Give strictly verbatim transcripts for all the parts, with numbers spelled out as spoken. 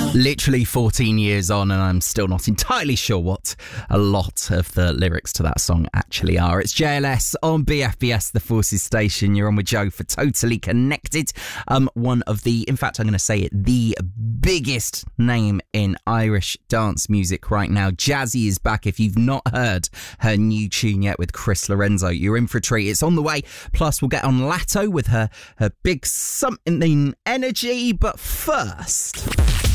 Literally fourteen years on, and I'm still not entirely sure what a lot of the lyrics to that song actually are. It's J L S on B F B S, the Forces Station. You're on with Joe for Totally Connected. Um, one of the, in fact, I'm going to say it, the biggest name in Irish dance music right now. Jazzy is back. If you've not heard her new tune yet with Chris Lorenzo, you're in for a treat. It's on the way. Plus, we'll get on Latto with her, her big something energy. But first...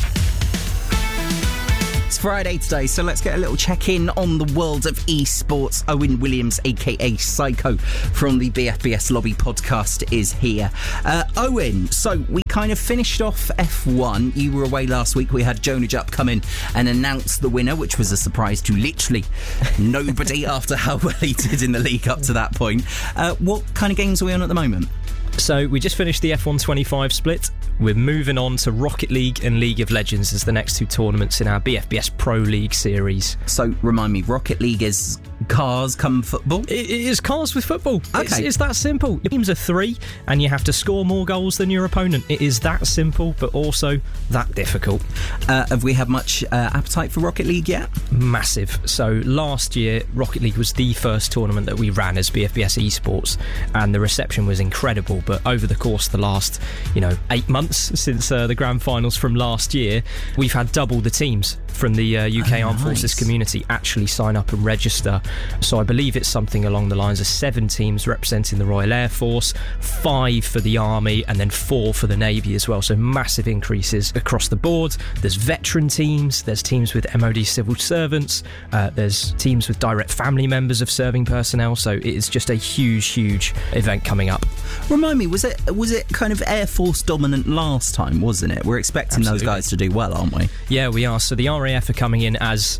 It's Friday today, so let's get a little check-in on the world of esports. Owen Williams, aka Psycho, from the B F B S Lobby podcast is here. Uh, Owen, so we kind of finished off F one. You were away last week. We had Jonah Jupp come in and announce the winner, which was a surprise to literally nobody after how well he did in the league up to that point. Uh, what kind of games are we on at the moment? So we just finished the F one twenty-five split. We're moving on to Rocket League and League of Legends as the next two tournaments in our B F B S Pro League series. So remind me, Rocket League is cars come football? It, it is cars with football. Okay. It's, it's that simple. Your teams are three and you have to score more goals than your opponent. It is that simple, but also that difficult. Uh, have we had much uh, appetite for Rocket League yet? Massive. So last year, Rocket League was the first tournament that we ran as B F B S Esports, and the reception was incredible. But over the course of the last, you know, eight months since uh, the grand finals from last year, we've had double the teams from the uh, U K oh, Armed nice. Forces community actually sign up and register. So I believe it's something along the lines of seven teams representing the Royal Air Force, five for the Army, and then four for the Navy as well. So massive increases across the board. There's veteran teams, there's teams with M O D civil servants, uh, there's teams with direct family members of serving personnel. So it is just a huge, huge event coming up. Remind me, was it was it kind of Air Force dominant last time, wasn't it? We're expecting Absolutely. those guys to do well, aren't we? Yeah, we are. So the R A F are coming in as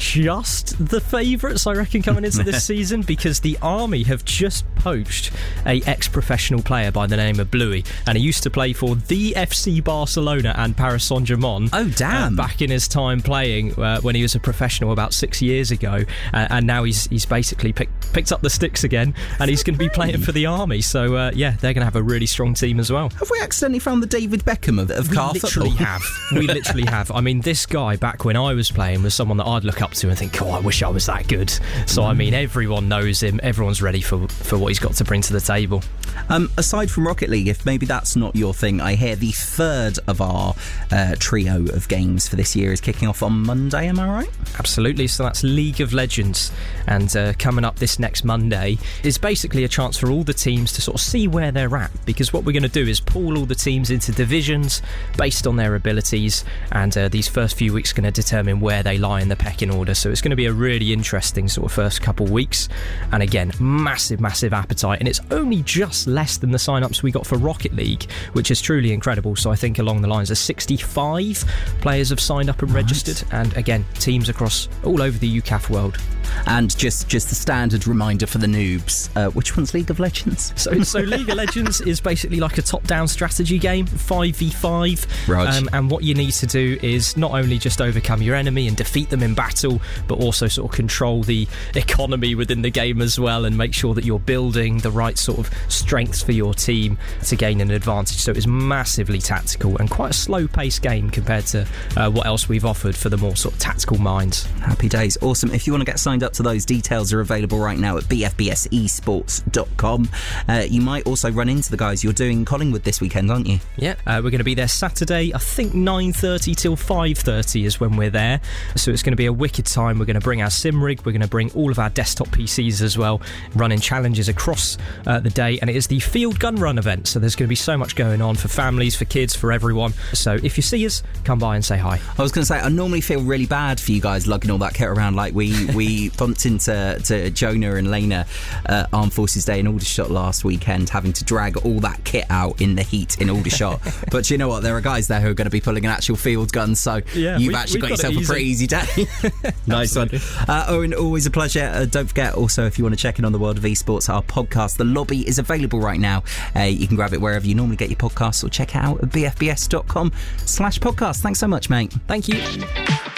just the favourites, I reckon, coming into this season, because the Army have just poached a ex-professional player by the name of Bluey, and he used to play for the F C Barcelona and Paris Saint-Germain. Oh, damn. Uh, back in his time playing uh, when he was a professional about six years ago, uh, and now he's he's basically pick, picked up the sticks again, and he's going to be playing for the Army. So, uh, yeah, they're going to have a really strong team as well. Have we accidentally found the David Beckham of, of We car literally football? have. We literally have. I mean, this guy, back when I was playing, was someone that I'd look up to and think, oh, I wish I was that good. So, I mean, everyone knows him. Everyone's ready for, for what he's got to bring to the table. Um, aside from Rocket League, if maybe that's not your thing, I hear the third of our uh, trio of games for this year is kicking off on Monday, am I right? Absolutely. So that's League of Legends. And uh, coming up this next Monday is basically a chance for all the teams to sort of see where they're at, because what we're going to do is pool all the teams into divisions based on their abilities, and uh, these first few weeks are going to determine where they lie in the pecking order. So it's going to be a really interesting sort of first couple weeks, and again, massive massive appetite, and it's only just less than the sign-ups we got for Rocket League, which is truly incredible. So I think along the lines of sixty-five players have signed up and Nice. registered, and again, teams across all over the U C A F world. And just, just the standard reminder for the noobs, uh, which one's League of Legends? So, so League of Legends is basically like a top-down strategy game, five v five. Raj. Um, and what you need to do is not only just overcome your enemy and defeat them in battle, but also sort of control the economy within the game as well, and make sure that you're building the right sort of strengths for your team to gain an advantage. So it's massively tactical and quite a slow-paced game compared to uh, what else we've offered for the more sort of tactical minds. Happy days. Awesome. If you want to get signed up to those, details are available right now at b f b s esports dot com. Uh, you might also run into the guys. You're doing Collingwood this weekend, aren't you? Yeah, uh, we're going to be there Saturday. I think nine thirty till five thirty is when we're there. So it's going to be a wicked time. We're going to bring our sim rig. We're going to bring all of our desktop P Cs as well, running challenges across uh, the day. And it is the Field Gun Run event. So there's going to be so much going on for families, for kids, for everyone. So if you see us, come by and say hi. I was going to say, I normally feel really bad for you guys lugging all that kit around. Like we we bumped into to Jonah and Lena uh, Armed Forces Day in Aldershot last weekend, having to drag all that kit out in the heat in Aldershot. But you know what? There are guys there who are going to be pulling an actual field gun, so Yeah, you've we- actually we've got got yourself it a pretty easy day. Nice one. Uh, Owen, always a pleasure. Uh, don't forget, also, if you want to check in on the world of esports, our podcast, The Lobby, is available right now. Uh, you can grab it wherever you normally get your podcasts, or check it out at b f b s dot com slash podcast. Thanks so much, mate. Thank you.